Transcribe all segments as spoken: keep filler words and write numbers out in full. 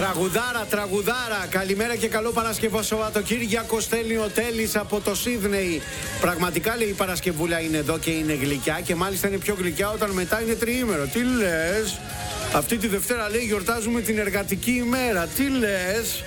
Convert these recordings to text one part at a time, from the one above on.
Τραγουδάρα, τραγουδάρα. Καλημέρα και καλό Παρασκευό Σαββατοκύριακο. Στέλνει ο Τέλης από το Σίδνεϊ. Πραγματικά λέει η Παρασκευούλα είναι εδώ και είναι γλυκιά. Και μάλιστα είναι πιο γλυκιά όταν μετά είναι τριήμερο. Τι λες? Αυτή τη Δευτέρα λέει γιορτάζουμε την εργατική ημέρα. Τι λες?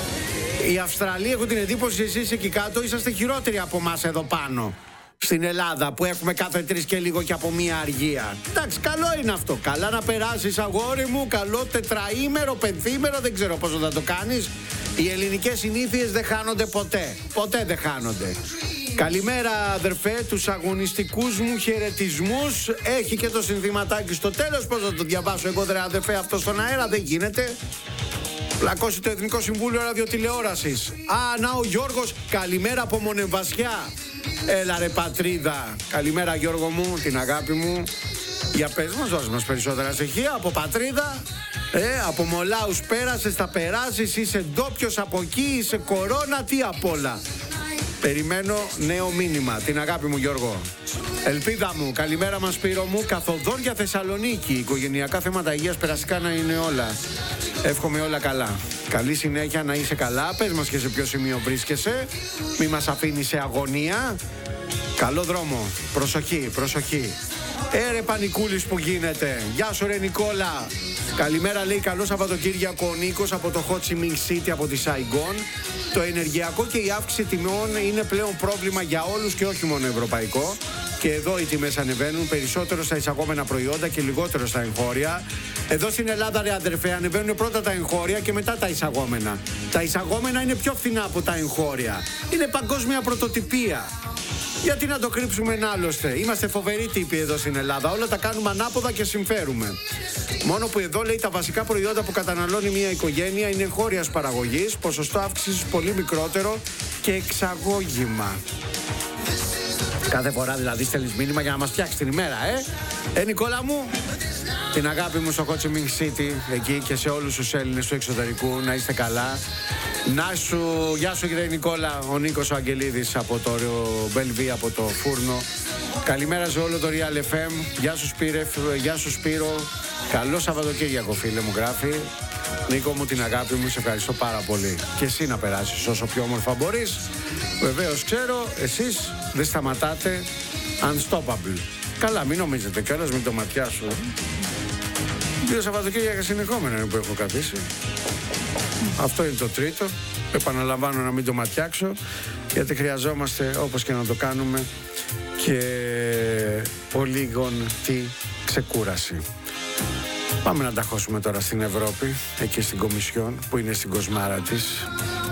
Η Αυστραλία, έχω την εντύπωση εσείς εκεί κάτω είσαστε χειρότεροι από εμάς εδώ πάνω στην Ελλάδα που έχουμε κάθε τρεις και λίγο και από μία αργία. Εντάξει, καλό είναι αυτό. Καλά να περάσεις αγόρι μου. Καλό τετραήμερο, πενθήμερο, δεν ξέρω πόσο θα το κάνεις. Οι ελληνικές συνήθειες δεν χάνονται ποτέ. Ποτέ δεν χάνονται. Καλημέρα αδερφέ, τους αγωνιστικούς μου χαιρετισμούς. Έχει και το συνθηματάκι στο τέλος. Πώς θα το διαβάσω εγώ δρε αδερφέ αυτό στον αέρα? Δεν γίνεται. Πλακώσει το Εθνικό Συμβούλιο Ραδιοτηλεόρασης. Α, να ο Γιώργος. Καλημέρα από Μονεμβασιά. Έλα ρε πατρίδα. Καλημέρα Γιώργο μου, την αγάπη μου. Για πες μας, δώσ' μας περισσότερα στοιχεία. Από πατρίδα, ε, από Μολάους πέρασες, θα περάσεις. Είσαι ντόπιος από εκεί, είσαι κορώνα, τι απ' όλα. Περιμένω νέο μήνυμα. Την αγάπη μου Γιώργο. Ελπίδα μου, καλημέρα μας Σπύρο μου. Καθοδόν για Θεσσαλονίκη. Οικογενειακά θέματα υγείας περαστικά να είναι όλα. Εύχομαι όλα καλά. Καλή συνέχεια, να είσαι καλά. Πες μας και σε ποιο σημείο βρίσκεσαι. Μη μας αφήνεις σε αγωνία. Καλό δρόμο. Προσοχή, προσοχή. Έρε πανικούλης που γίνεται. Γεια σου ρε Νικόλα. Καλημέρα λέει, καλό Σαββατοκύριακο ο Νίκος από το Ho Chi Minh City από τη Σαϊγκόν. Το ενεργειακό και η αύξηση τιμών είναι πλέον πρόβλημα για όλους και όχι μόνο ευρωπαϊκό. Και εδώ οι τιμές ανεβαίνουν περισσότερο στα εισαγόμενα προϊόντα και λιγότερο στα εγχώρια. Εδώ στην Ελλάδα, ρε αδερφέ, ανεβαίνουν πρώτα τα εγχώρια και μετά τα εισαγόμενα. Τα εισαγόμενα είναι πιο φθηνά από τα εγχώρια. Είναι παγκόσμια πρωτοτυπία. Γιατί να το κρύψουμε άλλωστε? Είμαστε φοβεροί τύποι εδώ στην Ελλάδα. Όλα τα κάνουμε ανάποδα και συμφέρουμε. Μόνο που εδώ λέει τα βασικά προϊόντα που καταναλώνει μια οικογένεια είναι εγχώριας παραγωγής, ποσοστό αύξησης πολύ μικρότερο και εξαγώγημα. Κάθε φορά δηλαδή στέλνεις μήνυμα για να μας φτιάξει την ημέρα, ε! Ε, Νικόλα μου, την αγάπη μου στο Ho Chi Minh City, εκεί και σε όλους τους Έλληνες του εξωτερικού, να είστε καλά. Να σου, γεια σου κύριε Νικόλα, ο Νίκος ο Αγγελίδης από το Μπελβί, από το Φούρνο. Καλημέρα σε όλο το Real εφ εμ. Γεια σου Σπύρε, γεια σου Σπύρο. Καλό Σαββατοκύριακο φίλε μου γράφει. Νίκο μου, την αγάπη μου, σε ευχαριστώ πάρα πολύ. Και εσύ να περάσεις όσο πιο όμορφα μπορείς. Βεβαίως ξέρω, εσείς δεν σταματάτε. Unstoppable. Καλά, μην νομίζετε κιόλας, μην το ματιάσω. Δύο Σαββατοκύριακα συνεχόμενα είναι που έχω καθίσει. Αυτό είναι το τρίτο. Επαναλαμβάνω να μην το ματιάξω, γιατί χρειαζόμαστε όπως και να το κάνουμε και πολύ τη ξεκούραση. Πάμε να τα χώσουμε τώρα στην Ευρώπη, εκεί στην Κομισιόν που είναι στην κοσμάρα της.